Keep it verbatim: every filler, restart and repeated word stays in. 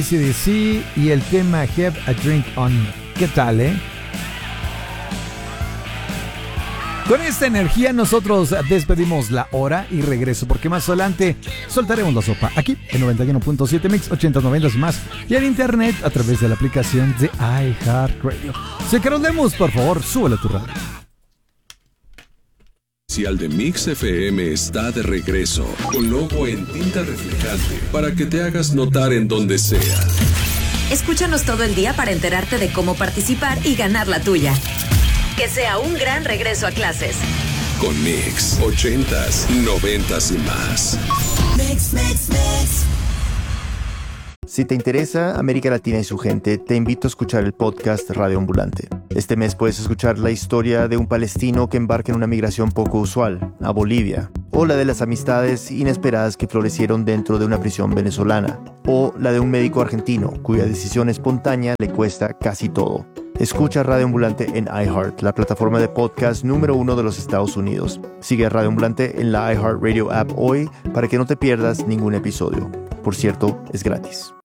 C D C y el tema Have a Drink On. ¿Qué tal, eh? Con esta energía nosotros despedimos la hora y regreso porque más adelante soltaremos la sopa aquí en noventa y uno punto siete Mix, ochenta, noventa y más y en internet a través de la aplicación de iHeartRadio. Si Carol Lemus, por favor, súbele a tu radio. El de Mix F M está de regreso con logo en tinta reflejante para que te hagas notar en donde sea. Escúchanos todo el día para enterarte de cómo participar y ganar la tuya. Que sea un gran regreso a clases. Con Mix, ochentas, noventas y más. Mix, mix, mix. Si te interesa América Latina y su gente, te invito a escuchar el podcast Radio Ambulante. Este mes puedes escuchar la historia de un palestino que embarca en una migración poco usual, a Bolivia, o la de las amistades inesperadas que florecieron dentro de una prisión venezolana, o la de un médico argentino cuya decisión espontánea le cuesta casi todo. Escucha Radio Ambulante en iHeart, la plataforma de podcast número uno de los Estados Unidos. Sigue a Radio Ambulante en la iHeartRadio app hoy para que no te pierdas ningún episodio. Por cierto, es gratis.